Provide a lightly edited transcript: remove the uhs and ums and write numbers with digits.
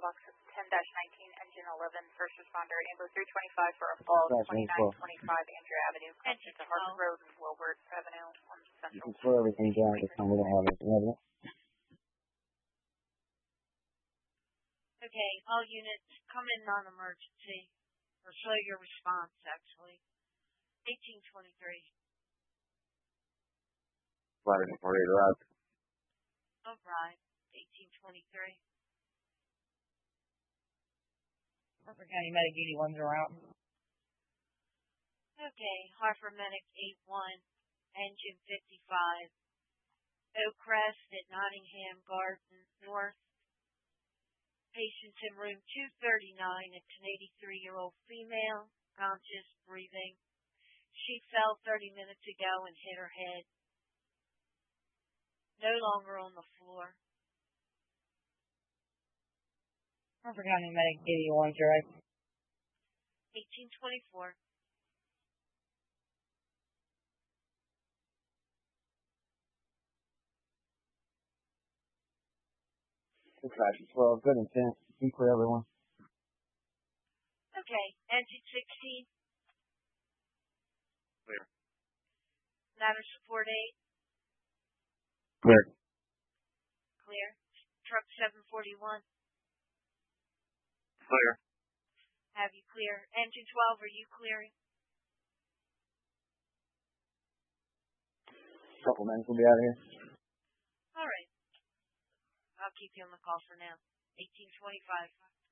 box 10-19, engine 11, first responder, Ambo 325 for a fall, 2925 Andrew Avenue, connected to Harvard Road and Wilbur Avenue on Central. You can slow everything down this time. We don't have it. Okay, all units, come in non-emergency, or slow your response, actually. 1823. Flight report arrived. All right, 1823. Harford County Medic 81s are out. Okay, Harford Medic 81, engine 55. Oakcrest at Nottingham Garden North. Patients in room 239, it's an 83-year-old female, conscious, breathing. She fell 30 minutes ago and hit her head. No longer on the floor. Harford County Medic 81's right. 1824. Crash 12, good intent. Be clear, everyone. Okay, engine 16. Clear. Ladder support 8. Clear. Clear. Truck 741. Clear. Have you clear? Engine 12, are you clearing? Couple minutes, we'll be out of here. All right. I'll keep you on the call for now. 1825.